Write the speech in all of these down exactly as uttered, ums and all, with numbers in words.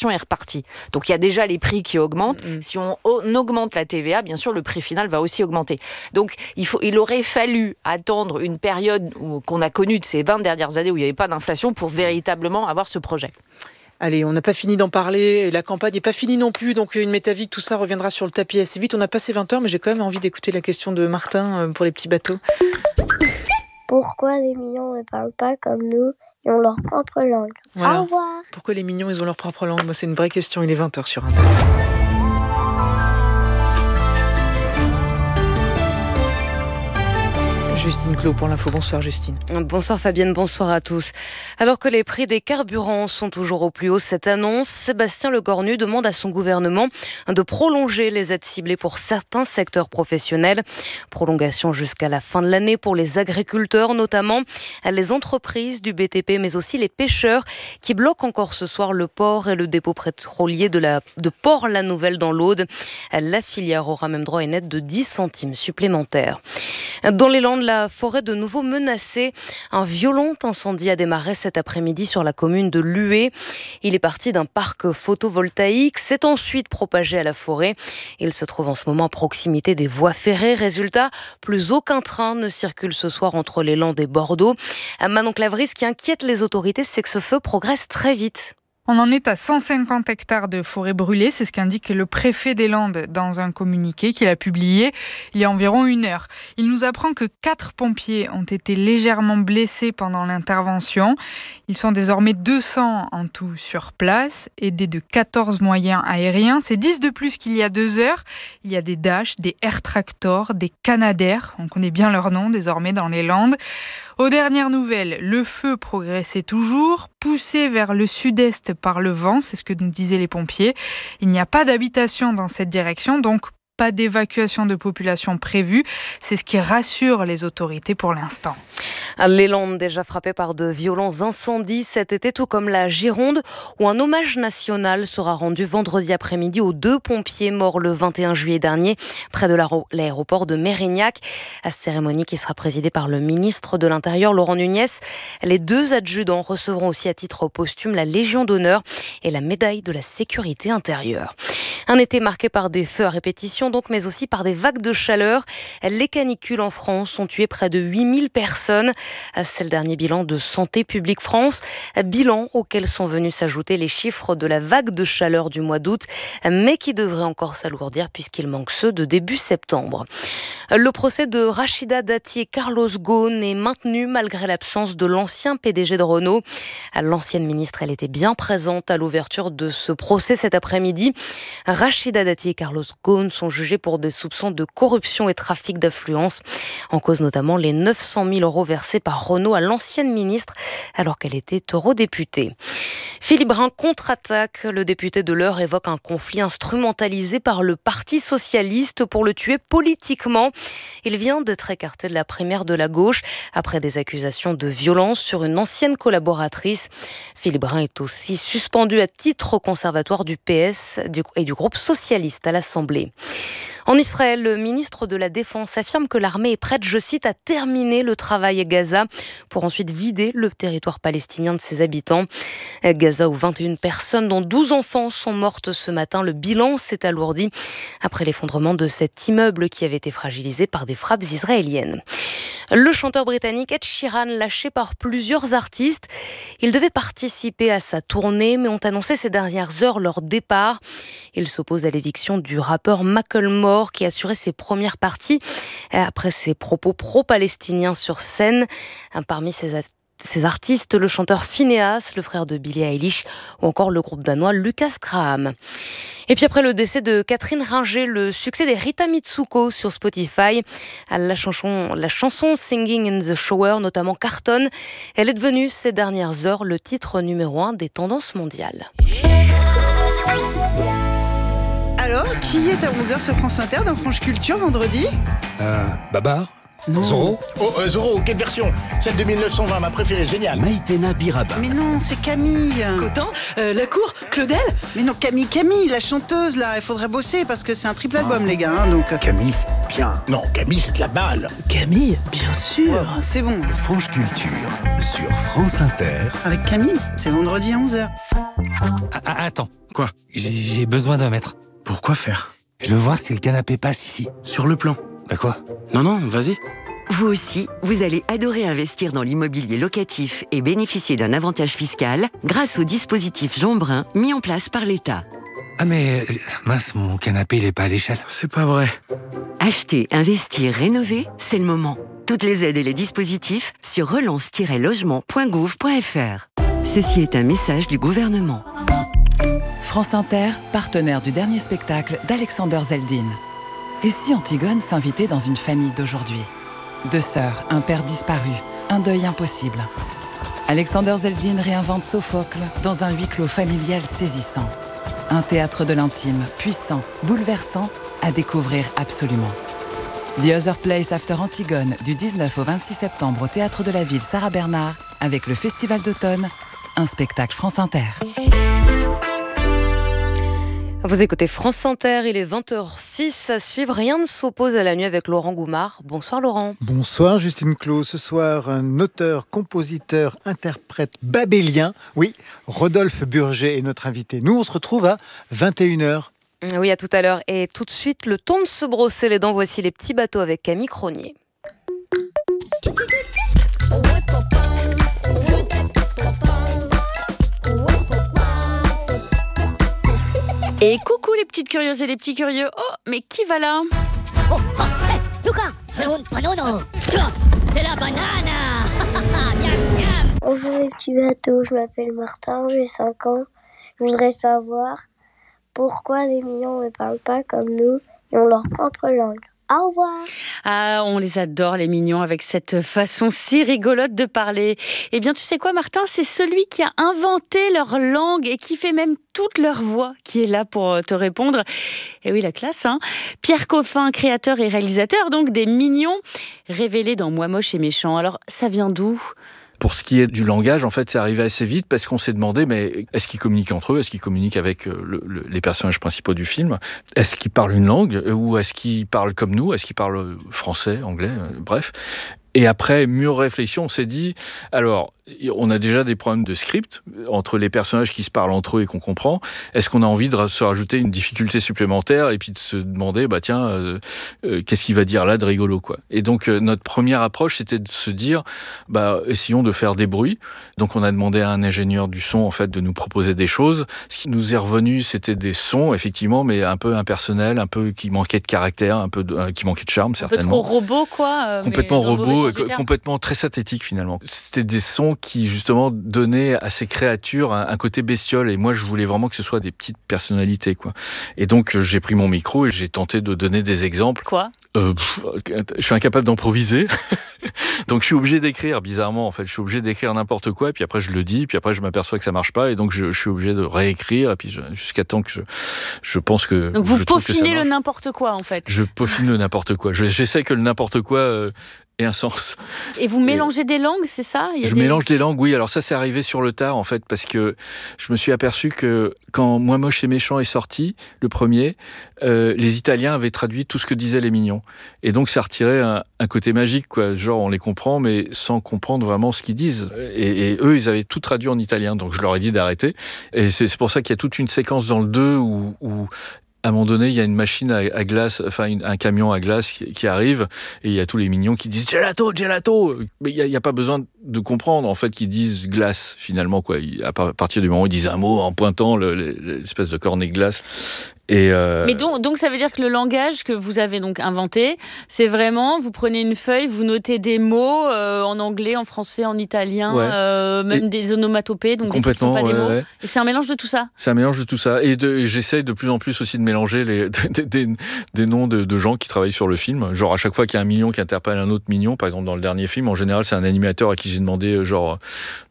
l'inflation est repartie. Donc il y a déjà les prix qui augmentent. Mmh. Si on, on augmente la T V A, bien sûr, le prix final va aussi augmenter. Donc il, faut, il aurait fallu attendre une période où, qu'on a connue de ces vingt dernières années où il n'y avait pas d'inflation pour véritablement avoir ce projet. Allez, on n'a pas fini d'en parler, la campagne n'est pas finie non plus, donc une métavique, tout ça reviendra sur le tapis assez vite. On a passé vingt heures, mais j'ai quand même envie d'écouter la question de Martin pour les petits bateaux. Pourquoi les mignons ne parlent pas comme nous et ont leur propre langue? Voilà. Au revoir. Pourquoi les mignons, ils ont leur propre langue? Moi, c'est une vraie question, il est vingt heures sur Inter. Justine Clos pour l'info. Bonsoir Justine. Bonsoir Fabienne, bonsoir à tous. Alors que les prix des carburants sont toujours au plus haut, cette annonce, Sébastien Lecornu demande à son gouvernement de prolonger les aides ciblées pour certains secteurs professionnels. Prolongation jusqu'à la fin de l'année pour les agriculteurs notamment, les entreprises du B T P mais aussi les pêcheurs qui bloquent encore ce soir le port et le dépôt pétrolier de, la, de Port-la-Nouvelle dans l'Aude. La filière aura même droit à une aide de dix centimes supplémentaires. Dans les Landes, la forêt de nouveau menacée. Un violent incendie a démarré cet après-midi sur la commune de Lué. Il est parti d'un parc photovoltaïque, s'est ensuite propagé à la forêt. Il se trouve en ce moment à proximité des voies ferrées. Résultat, plus aucun train ne circule ce soir entre les Landes et Bordeaux. Manon Clavry, ce qui inquiète les autorités, c'est que ce feu progresse très vite. On en est à cent cinquante hectares de forêt brûlée, c'est ce qu'indique le préfet des Landes dans un communiqué qu'il a publié il y a environ une heure. Il nous apprend que quatre pompiers ont été légèrement blessés pendant l'intervention. Ils sont désormais deux cents en tout sur place, aidés de quatorze moyens aériens. C'est dix de plus qu'il y a deux heures. Il y a des Dash, des Air Tractor, des Canadair. On connaît bien leur nom désormais dans les Landes. Aux dernières nouvelles, le feu progressait toujours, poussé vers le sud-est par le vent, c'est ce que nous disaient les pompiers. Il n'y a pas d'habitation dans cette direction, donc pas d'évacuation de population prévue. C'est ce qui rassure les autorités pour l'instant. Les Landes déjà frappées par de violents incendies cet été, tout comme la Gironde, où un hommage national sera rendu vendredi après-midi aux deux pompiers morts le vingt et un juillet dernier, près de l'aéroport de Mérignac. À cette cérémonie qui sera présidée par le ministre de l'Intérieur, Laurent Nunez. Les deux adjudants recevront aussi à titre posthume la Légion d'honneur et la médaille de la sécurité intérieure. Un été marqué par des feux à répétition, donc, mais aussi par des vagues de chaleur. Les canicules en France ont tué près de huit mille personnes. C'est le dernier bilan de Santé publique France. Bilan auquel sont venus s'ajouter les chiffres de la vague de chaleur du mois d'août, mais qui devrait encore s'alourdir puisqu'il manque ceux de début septembre. Le procès de Rachida Dati et Carlos Ghosn est maintenu malgré l'absence de l'ancien P D G de Renault. L'ancienne ministre, elle était bien présente à l'ouverture de ce procès cet après-midi. Rachida Dati et Carlos Ghosn sont jugés pour des soupçons de corruption et trafic d'influence. En cause notamment les neuf cent mille euros versés par Renault à l'ancienne ministre alors qu'elle était eurodéputée. Philippe Brun contre-attaque. Le député de l'Eure évoque un conflit instrumentalisé par le Parti socialiste pour le tuer politiquement. Il vient d'être écarté de la primaire de la gauche après des accusations de violence sur une ancienne collaboratrice. Philippe Brun est aussi suspendu à titre conservatoire du P S et du groupe socialiste à l'Assemblée. En Israël, le ministre de la Défense affirme que l'armée est prête, je cite, à terminer le travail à Gaza pour ensuite vider le territoire palestinien de ses habitants. Gaza, où vingt et une personnes, dont douze enfants, sont mortes ce matin. Le bilan s'est alourdi après l'effondrement de cet immeuble qui avait été fragilisé par des frappes israéliennes. Le chanteur britannique Ed Sheeran, lâché par plusieurs artistes, il devait participer à sa tournée, mais ont annoncé ces dernières heures leur départ. Il s'oppose à l'éviction du rappeur Macklemore, qui assurait ses premières parties après ses propos pro-palestiniens sur scène. Parmi ses Ces artistes, le chanteur Phineas, le frère de Billie Eilish, ou encore le groupe danois Lucas Graham. Et puis après le décès de Catherine Ringer, le succès des Rita Mitsuko sur Spotify, la chanson, la chanson Singing in the Shower notamment cartonne. Elle est devenue ces dernières heures le titre numéro un des tendances mondiales. Alors, qui est à onze heures sur France Inter dans Franche Culture vendredi ? Euh, Babar ? Non. Zorro. Oh, euh, Zorro, quelle version? Celle de mille neuf cent vingt, ma préférée, géniale. Maïtena Biraba. Mais non, c'est Camille. Cotin, euh, la cour, Claudel. Mais non, Camille, Camille, la chanteuse, là. Il faudrait bosser parce que c'est un triple album, oh. les gars. Hein, donc... Camille, c'est bien. Non, Camille, c'est de la balle. Camille, bien sûr. Ouais, c'est bon. Franche Culture, sur France Inter. Avec Camille, c'est vendredi à onze heures. Ah, attends. Quoi? J'ai, j'ai besoin d'un mètre. Pourquoi faire? Je veux voir si le canapé passe ici. Sur le plan. Bah quoi? Non, non, vas-y. Vous aussi, vous allez adorer investir dans l'immobilier locatif et bénéficier d'un avantage fiscal grâce au dispositif Jean Brun mis en place par l'État. Ah mais, mince, mon canapé, il est pas à l'échelle. C'est pas vrai. Acheter, investir, rénover, c'est le moment. Toutes les aides et les dispositifs sur relance tiret logement point gouv point f r. Ceci est un message du gouvernement. France Inter, partenaire du dernier spectacle d'Alexander Zeldin. Et si Antigone s'invitait dans une famille d'aujourd'hui? Deux sœurs, un père disparu, un deuil impossible. Alexander Zeldin réinvente Sophocle dans un huis clos familial saisissant. Un théâtre de l'intime, puissant, bouleversant, à découvrir absolument. The Other Place After Antigone, du dix-neuf au vingt-six septembre au Théâtre de la Ville Sarah Bernard, avec le Festival d'automne, un spectacle France Inter. Vous écoutez France Inter, il est vingt heures six à suivre. Rien ne s'oppose à la nuit avec Laurent Goumard. Bonsoir Laurent. Bonsoir Justine Clos. Ce soir, un auteur, compositeur, interprète babélien. Oui, Rodolphe Burger est notre invité. Nous, on se retrouve à vingt et une heures. Oui, à tout à l'heure. Et tout de suite, le temps de se brosser les dents. Voici les petits bateaux avec Camille Cronier. Et coucou les petites curieuses et les petits curieux. Oh, mais qui va là? Oh, oh, hey, Luca, c'est un banano. C'est la banane. Bonjour les petits bateaux, je m'appelle Martin, j'ai cinq ans. Je voudrais savoir pourquoi les mignons ne parlent pas comme nous et ont leur propre langue. Au revoir. Ah, on les adore les mignons avec cette façon si rigolote de parler. Eh bien, tu sais quoi, Martin, c'est celui qui a inventé leur langue et qui fait même toute leur voix qui est là pour te répondre. Et oui, la classe, hein. Pierre Coffin, créateur et réalisateur donc des Mignons, révélé dans Moi moche et méchant. Alors, ça vient d'où ? Pour ce qui est du langage, en fait, c'est arrivé assez vite parce qu'on s'est demandé, mais est-ce qu'ils communiquent entre eux? Est-ce qu'ils communiquent avec le, le, les personnages principaux du film? Est-ce qu'ils parlent une langue? Ou est-ce qu'ils parlent comme nous? Est-ce qu'ils parlent français, anglais? Bref. Et après mûre réflexion, on s'est dit, alors, on a déjà des problèmes de script entre les personnages qui se parlent entre eux et qu'on comprend. Est-ce qu'on a envie de se rajouter une difficulté supplémentaire et puis de se demander, bah tiens, euh, euh, qu'est-ce qu'il va dire là de rigolo, quoi. Et donc, euh, notre première approche, c'était de se dire, bah, essayons de faire des bruits. Donc, on a demandé à un ingénieur du son, en fait, de nous proposer des choses. Ce qui nous est revenu, c'était des sons, effectivement, mais un peu impersonnels, un peu qui manquaient de caractère, un peu de, euh, qui manquaient de charme, certainement. Un peu trop robot, quoi. Euh, Complètement robot. Complètement très synthétique finalement. C'était des sons qui justement donnaient à ces créatures un, un côté bestiole et moi je voulais vraiment que ce soit des petites personnalités, quoi. Et donc j'ai pris mon micro et j'ai tenté de donner des exemples. Quoi ? Euh, pff, je suis incapable d'improviser. Donc je suis obligé d'écrire, bizarrement en fait, je suis obligé d'écrire n'importe quoi et puis après je le dis, puis après je m'aperçois que ça marche pas et donc je, je suis obligé de réécrire et puis je, jusqu'à temps que je, je pense que donc vous je peaufinez le n'importe quoi en fait. Je peaufine le n'importe quoi. Je, j'essaie que le n'importe quoi euh, ait un sens. Et vous mélangez et des langues, c'est ça? Il y a Je des... mélange des langues, oui. Alors ça, c'est arrivé sur le tard, en fait, parce que je me suis aperçu que quand Moi moche et méchant est sorti, le premier, euh, les Italiens avaient traduit tout ce que disaient les Mignons. Et donc, ça retirait un, un côté magique, quoi. Genre, on les comprend, mais sans comprendre vraiment ce qu'ils disent. Et, et eux, ils avaient tout traduit en italien. Donc, je leur ai dit d'arrêter. Et c'est, c'est pour ça qu'il y a toute une séquence dans le deux où... où à un moment donné, il y a une machine à, à glace, enfin une, un camion à glace qui, qui arrive et il y a tous les mignons qui disent gelato, gelato. Mais il n'y a, a pas besoin de comprendre en fait qu'ils disent glace finalement, quoi. À partir du moment où ils disent un mot en pointant le, l'espèce de cornet de glace. Et euh... Mais donc, donc ça veut dire que le langage que vous avez donc inventé, c'est vraiment, vous prenez une feuille, vous notez des mots euh, en anglais, en français, en italien, ouais. euh, même et des onomatopées, donc des trucs qui sont pas ouais, des mots. Ouais. Et c'est un mélange de tout ça. C'est un mélange de tout ça. Et, de, et j'essaye de plus en plus aussi de mélanger les, des, des, des noms de, de gens qui travaillent sur le film. Genre à chaque fois qu'il y a un mignon qui interpelle un autre mignon, par exemple dans le dernier film, en général c'est un animateur à qui j'ai demandé genre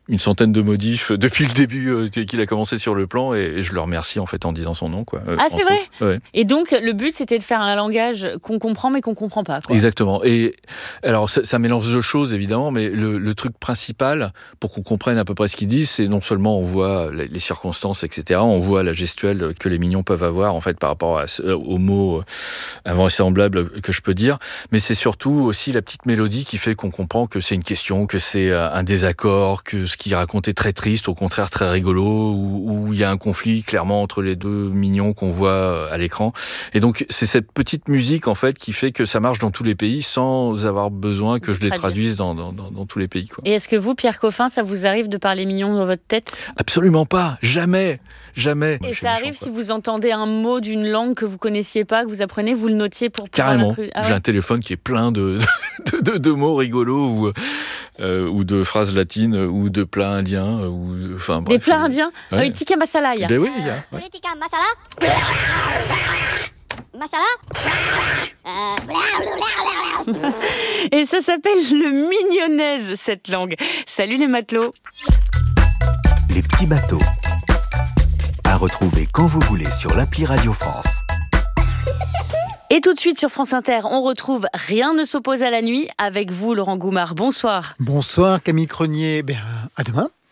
une centaine de modifs depuis le début euh, qu'il a commencé sur le plan, et, et je le remercie en fait en disant son nom, quoi. Euh, ah, c'est vrai ouais. Et donc, le but, c'était de faire un langage qu'on comprend, mais qu'on comprend pas, quoi. Exactement. Et alors, ça, ça mélange deux choses, évidemment, mais le, le truc principal, pour qu'on comprenne à peu près ce qu'ils disent, c'est non seulement on voit les, les circonstances, et cetera, on voit la gestuelle que les mignons peuvent avoir, en fait, par rapport à, aux mots invraisemblables que je peux dire, mais c'est surtout aussi la petite mélodie qui fait qu'on comprend que c'est une question, que c'est un désaccord, que ce qu'il raconte est très triste, au contraire très rigolo, où il y a un conflit clairement entre les deux mignons qu'on voit à l'écran. Et donc, c'est cette petite musique, en fait, qui fait que ça marche dans tous les pays sans avoir besoin que je les traduise dans, dans, dans, dans tous les pays, quoi. Et est-ce que vous, Pierre Coffin, ça vous arrive de parler mignon dans votre tête ? Absolument pas, jamais, jamais. Et ça arrive si vous entendez un mot d'une langue que vous connaissiez pas, que vous apprenez, vous le notiez pour pouvoir Carrément. la... Ah ouais. J'ai un téléphone qui est plein de, de, de, de mots rigolos ou, euh, ou de phrases latines ou de plats indiens. Ou, enfin, bref, des plats indiens ouais. Oui, tikka masala. Ben oui, il y a. Ouais. Tikka masala. Masala. Et ça s'appelle le mignonnaise, cette langue. Salut les matelots. Les petits bateaux. À retrouver quand vous voulez sur l'appli Radio France. Et tout de suite sur France Inter, on retrouve Rien ne s'oppose à la nuit avec vous, Laurent Goumard. Bonsoir. Bonsoir Camille Crenier. Ben, à demain.